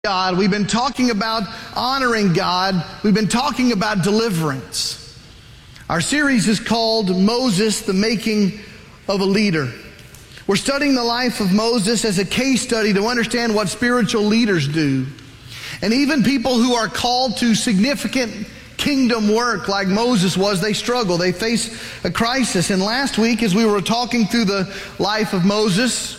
God. We've been talking about honoring God. We've been talking about deliverance. Our series is called Moses, the Making of a Leader. We're studying the life of Moses as a case study to understand what spiritual leaders do. And even people who are called to significant kingdom work like Moses was, they struggle. They face a crisis. And last week, as we were talking through the life of Moses,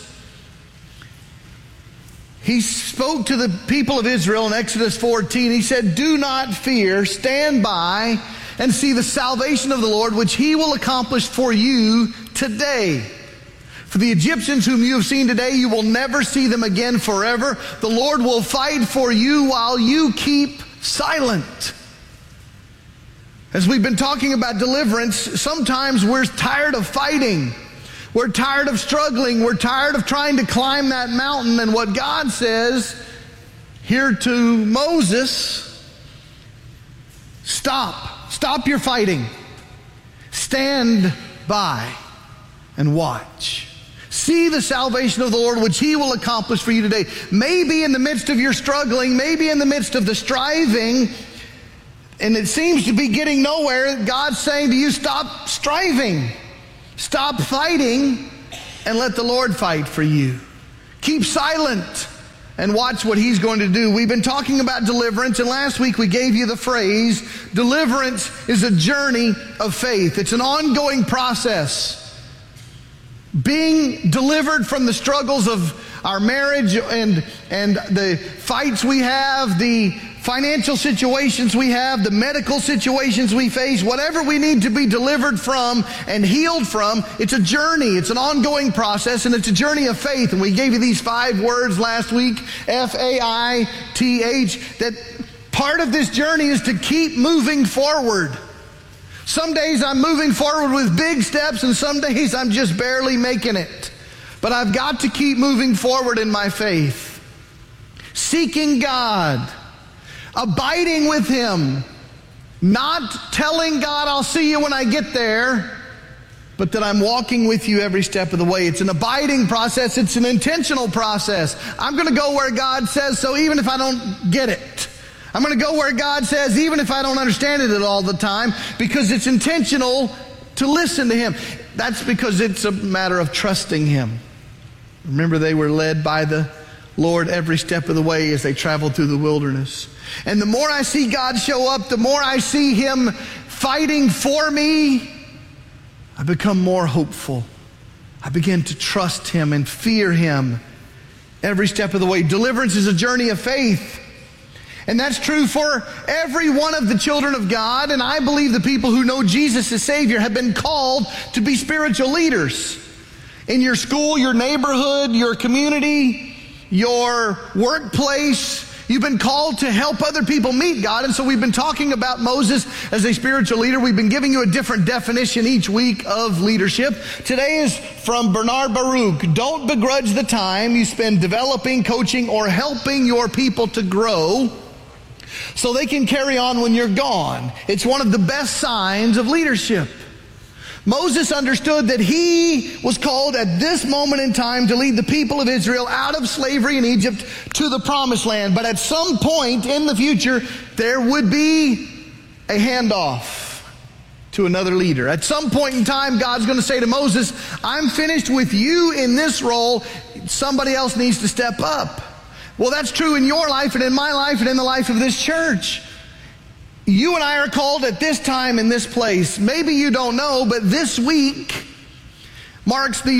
he spoke to the people of Israel in Exodus 14. He said, "Do not fear, stand by and see the salvation of the Lord, which he will accomplish for you today. For the Egyptians whom you have seen today, you will never see them again forever. The Lord will fight for you while you keep silent." As we've been talking about deliverance, sometimes we're tired of fighting. We're tired of struggling. We're tired of trying to climb that mountain. And what God says here to Moses, stop. Stop your fighting. Stand by and watch. See the salvation of the Lord, which he will accomplish for you today. Maybe in the midst of your struggling, maybe in the midst of the striving, and it seems to be getting nowhere, God's saying to you, stop striving. Stop fighting and let the Lord fight for you. Keep silent and watch what he's going to do. We've been talking about deliverance, and last week we gave you the phrase, deliverance is a journey of faith. It's an ongoing process. Being delivered from the struggles of our marriage and the fights we have, the financial situations we have, the medical situations we face, whatever we need to be delivered from and healed from, it's a journey. It's an ongoing process, and it's a journey of faith. And we gave you these 5 words last week, F-A-I-T-H, that part of this journey is to keep moving forward. Some days I'm moving forward with big steps, and some days I'm just barely making it. But I've got to keep moving forward in my faith. Seeking God. Abiding with him. Not telling God I'll see you when I get there, but that I'm walking with you every step of the way. It's an abiding process. It's an intentional process. I'm going to go where God says so, even if I don't get it. I'm going to go where God says, even if I don't understand it all the time, because it's intentional to listen to him. That's because it's a matter of trusting him. Remember, they were led by the Lord every step of the way as they traveled through the wilderness. And the more I see God show up, the more I see him fighting for me, I become more hopeful. I begin to trust him and fear him every step of the way. Deliverance is a journey of faith. And that's true for every one of the children of God. And I believe the people who know Jesus as Savior have been called to be spiritual leaders. In your school, your neighborhood, your community, your workplace, you've been called to help other people meet God. And so we've been talking about Moses as a spiritual leader. We've been giving you a different definition each week of leadership. Today is from Bernard Baruch. Don't begrudge the time you spend developing, coaching, or helping your people to grow so they can carry on when you're gone. It's one of the best signs of leadership. Moses understood that he was called at this moment in time to lead the people of Israel out of slavery in Egypt to the promised land. But at some point in the future, there would be a handoff to another leader. At some point in time, God's going to say to Moses, I'm finished with you in this role. Somebody else needs to step up. Well, that's true in your life and in my life and in the life of this church. You and I are called at this time in this place. Maybe you don't know, but this week marks the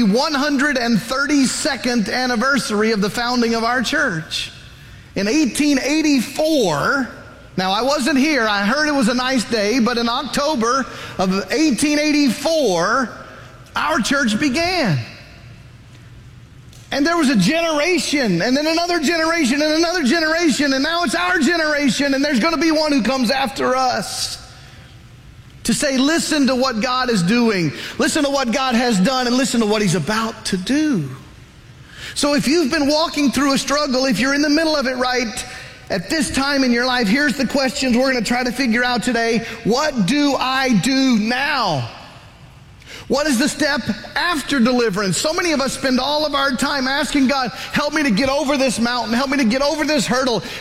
132nd anniversary of the founding of our church. In 1884, now I wasn't here, I heard it was a nice day, but in October of 1884, our church began. And there was a generation, and then another generation, and another generation, and now it's our generation, and there's going to be one who comes after us to say, listen to what God is doing, listen to what God has done, and listen to what he's about to do. So if you've been walking through a struggle, if you're in the middle of it right at this time in your life, here's the questions we're going to try to figure out today. What do I do now? What is the step after deliverance? So many of us spend all of our time asking God, help me to get over this mountain, help me to get over this hurdle,